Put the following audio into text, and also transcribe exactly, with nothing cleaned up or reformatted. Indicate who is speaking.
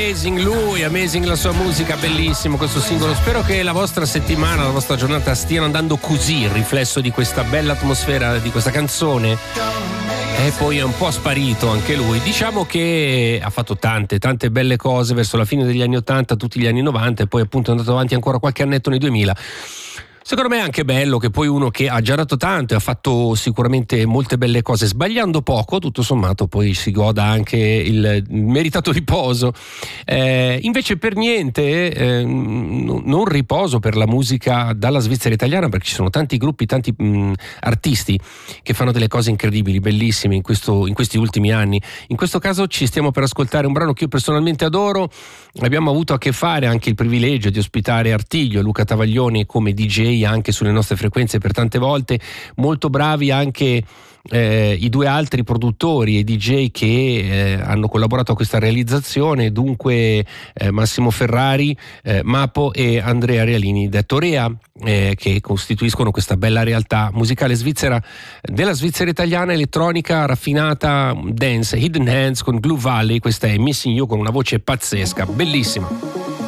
Speaker 1: amazing lui, amazing la sua musica, bellissimo questo singolo. Spero che la vostra settimana, la vostra giornata stiano andando così, il riflesso di questa bella atmosfera di questa canzone. E poi è un po' sparito anche lui. Diciamo che ha fatto tante, tante belle cose verso la fine degli anni ottanta, tutti gli anni novanta, e poi appunto è andato avanti ancora qualche annetto nei duemila. Secondo me è anche bello che poi uno che ha già dato tanto e ha fatto sicuramente molte belle cose, sbagliando poco, tutto sommato poi si goda anche il meritato riposo. Eh, invece per niente eh, non riposo per la musica dalla Svizzera italiana, perché ci sono tanti gruppi, tanti mh, artisti che fanno delle cose incredibili, bellissime in, questo, in questi ultimi anni. In questo caso ci stiamo per ascoltare un brano che io personalmente adoro. Abbiamo avuto a che fare anche il privilegio di ospitare Artiglio e Luca Travaglioni come D J anche sulle nostre frequenze per tante volte, molto bravi anche eh, i due altri produttori e D J che eh, hanno collaborato a questa realizzazione, dunque eh, Massimo Ferrari, eh, Mapo e Andrea Realini detto Rea, eh, che costituiscono questa bella realtà musicale svizzera, della Svizzera italiana, elettronica raffinata, dance, Hidden Hands con Blue Valley. Questa è Missing You con una voce pazzesca, bellissima.